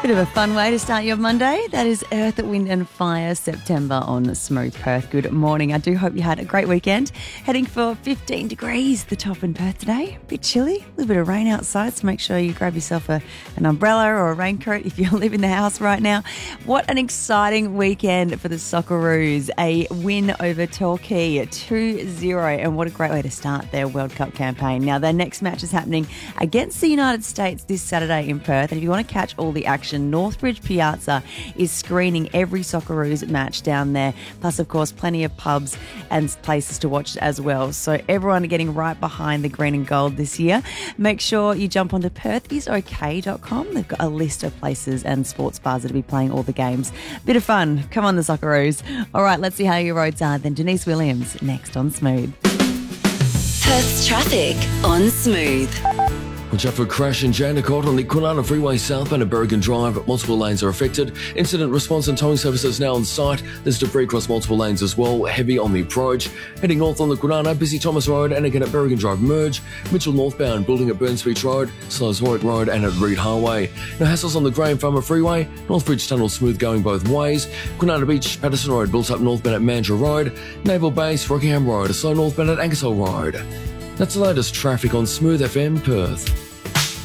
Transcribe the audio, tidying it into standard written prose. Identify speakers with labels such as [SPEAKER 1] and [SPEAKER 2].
[SPEAKER 1] Bit of a fun way to start your Monday. That is Earth, Wind and Fire September on Smooth Perth. Good morning. I do hope you had a great weekend. Heading for 15 degrees, the top in Perth today. A bit chilly, a little bit of rain outside, so make sure you grab yourself an umbrella or a raincoat if you live in the house right now. What an exciting weekend for the Socceroos. A win over Torquay, 2-0, and what a great way to start their World Cup campaign. Now, their next match is happening against the United States this Saturday in Perth, and if you want to catch all the action, Northbridge Piazza is screening every Socceroos match down there. Plus, of course, plenty of pubs and places to watch as well. So everyone are getting right behind the green and gold this year. Make sure you jump onto perthisok.com. They've got a list of places and sports bars that will be playing all the games. Bit of fun. Come on, the Socceroos. All right, let's see how your roads are. Then Denise Williams next on Smooth.
[SPEAKER 2] Perth's traffic on Smooth.
[SPEAKER 3] Watch out for a crash in Jandakot on the Kwinana Freeway southbound at Berrigan Drive. Multiple lanes are affected. Incident response and towing services now on site. There's debris across multiple lanes as well. Heavy on the approach. Heading north on the Kwinana, busy Thomas Road and again at Berrigan Drive merge. Mitchell northbound, building at Burns Beach Road, Slows Warwick Road and at Reed Highway. No hassles on the Graham Farmer Freeway. Northbridge Tunnel smooth going both ways. Kwinana Beach, Patterson Road built up northbound at Mandurah Road. Naval Base, Rockingham Road, slow northbound at Ankersall Road. That's the latest traffic on Smooth FM Perth.